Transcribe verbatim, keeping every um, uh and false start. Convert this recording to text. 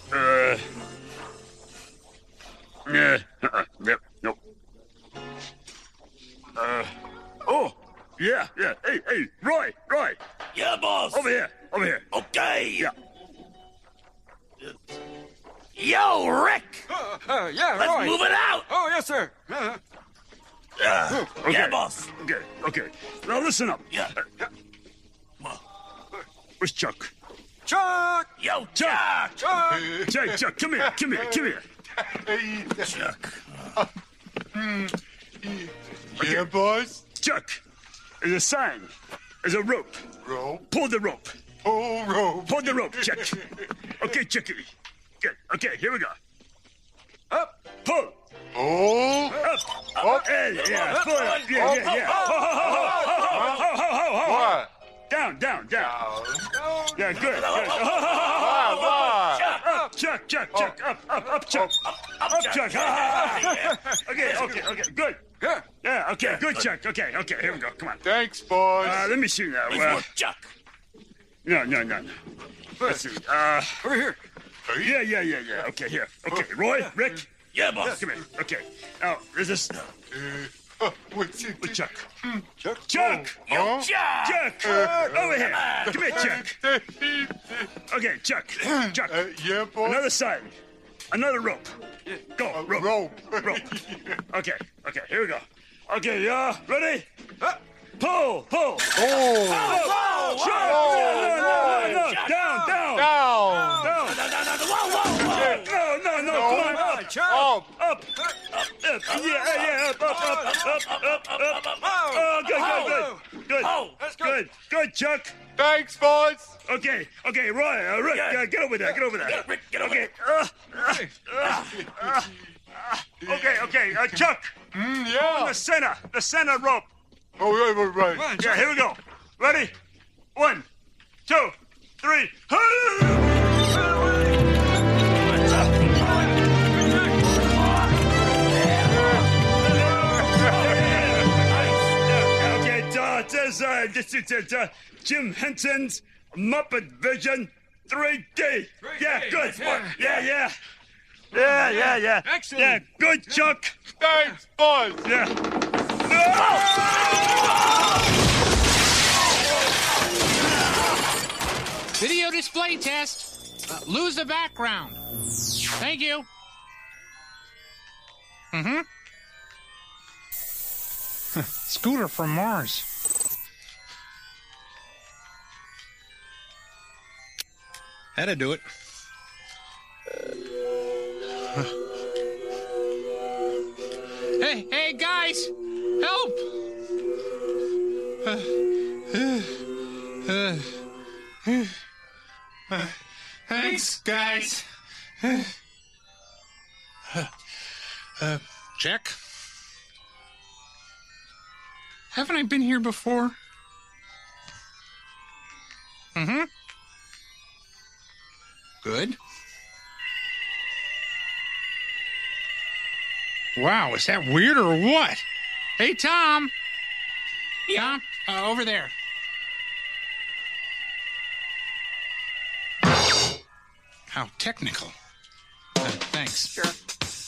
Uh. Yeah. Uh-uh. Yep. Nope. Uh. Oh. Yeah. Yeah. Hey. Hey. Roy. Roy. Yeah, boss. Over here. Over here. Okay. Yeah. Yo, Rick. Uh, uh, yeah, Let's Roy. move it out. Oh, yes, sir. Uh, Uh, Okay. Yeah, boss. Okay. Okay. Now listen up. Yeah. Where's Chuck? Chuck! Yo, Chuck. Chuck! Chuck. Chuck. Come here. Come here. Come here. Chuck. Yeah, boss. Chuck. There's a sign. There's a rope. Rope. Pull the rope. Oh, rope. Pull the rope. Chuck. Okay, Chucky. Good. Okay. Here we go. Up! Pull. Oh. Up. Up. Hey, yeah. Pull up. Yeah. Yeah. Yeah. Ho, ho, ho, ho, ho, ho, ho, ho, ho. What? Down. Down. Down. Yeah. Good. Good. Ho, ho, ho, ho, What? ho, ho. What? Up, Chuck, Chuck, Chuck, up, up, up, Chuck, up, Chuck. Okay, okay, okay, good. Yeah. Yeah, okay, good, Chuck. Okay, okay, here we go. Come on. Thanks, boss. Uh, let me see now. Nice Uh, work, Chuck. no, no, no, no. Let's see. Uh, Over here. yeah, yeah, yeah, yeah. Okay, here. Okay, Roy, Rick, Yeah, boss. come here. Okay. Now, there's this. Uh, uh, what's it? With Chuck. Chuck. Chuck! Yo, Chuck. Chuck! Over here. Come here, Chuck. Okay, Chuck. Chuck. Uh, yeah, boss. Another sign. Another rope. Go, rope. Rope. Rope. Okay, okay, here we go. Okay, yeah, ready? Pull, pull. Oh. Oh, Chuck! No, no, no, no, no. Down, down. Down. Down. No, no, no, no. Whoa, whoa, whoa. No, no, no, come on, up. Chuck! Up. Up, up, up, yeah, yeah, up, up, up, up, up, up. Oh, good, good, good, good, Oh, that's good. good, good, Chuck. Thanks, boss. Okay, okay, Roy, uh, Rick, Yeah. uh, get over there, get over there. Yeah, Rick, get over Okay, uh, uh, uh, uh, uh, okay, okay, uh, Chuck, Mm, on yeah. the center, the center rope. Oh, right, right, right. Come on, Yeah, Chuck. here we go. Ready? One, two, three. Okay, uh, this, uh, this is uh, Jim Henson's Muppet Vision three D. Yeah, good. Nice work. Yeah, yeah. Yeah, yeah, yeah. Excellent. Yeah, good, Chuck. Thanks, boss. Yeah. Video display test. Uh, lose the background. Thank you. Mm-hmm. Scooter from Mars. That'd do it. Hey, hey, guys! Help! Thanks, guys. Check. Haven't I been here before? Mm-hmm. Good. Wow, is that weird or what? Hey, Tom. Yeah? Tom, uh, over there. How technical. Uh, thanks. Sure.